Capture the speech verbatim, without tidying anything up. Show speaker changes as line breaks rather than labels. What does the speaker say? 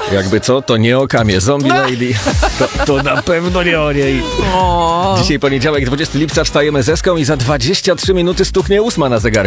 Jakby co, to nie o Kamie. Zombie Lady. To, to na pewno nie o niej.
O.
Dzisiaj poniedziałek, dwudziestego lipca, wstajemy z Eską i za dwadzieścia trzy minuty stuknie ósma na zegarku.